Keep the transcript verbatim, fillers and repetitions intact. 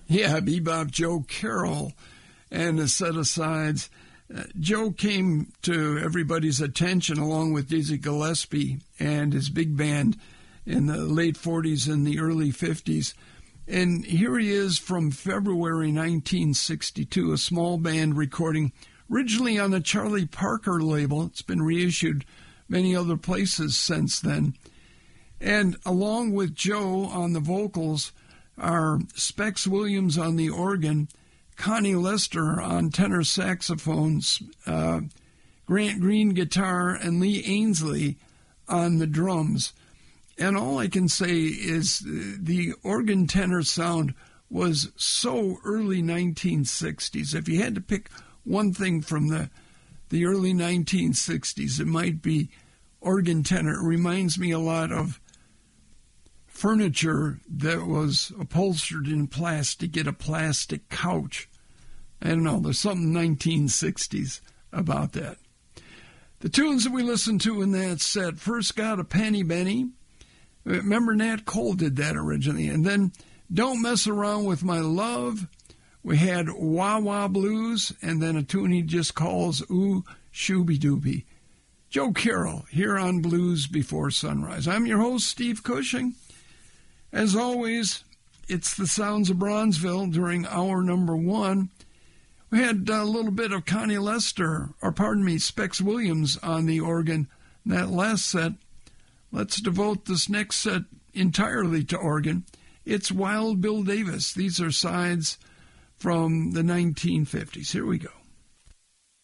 Yeah, Bebop Joe Carroll and a set of sides. Uh, Joe came to everybody's attention along with Dizzy Gillespie and his big band in the late forties and the early fifties. And here he is from February nineteen sixty-two, a small band recording originally on the Charlie Parker label. It's been reissued many other places since then. And along with Joe on the vocals are Specs Williams on the organ, Connie Lester on tenor saxophones, uh, Grant Green guitar, and Lee Ainsley on the drums. And all I can say is the organ tenor sound was so early nineteen sixties. If you had to pick one thing from the, the early nineteen sixties, it might be organ tenor. It reminds me a lot of furniture that was upholstered in plastic, get a plastic couch. I don't know, there's something nineteen sixties about that. The tunes that we listened to in that set, first got a Penny Benny. Remember Nat Cole did that originally. And then Don't Mess Around With My Love. We had Wah Wah Blues, and then a tune he just calls Ooh Shooby Dooby. Joe Carroll here on Blues Before Sunrise. I'm your host, Steve Cushing. As always, it's the sounds of Bronzeville during hour number one. We had a little bit of Connie Lester, or pardon me, Specs Williams on the organ in that last set. Let's devote this next set entirely to organ. It's Wild Bill Davis. These are sides from the nineteen fifties. Here we go.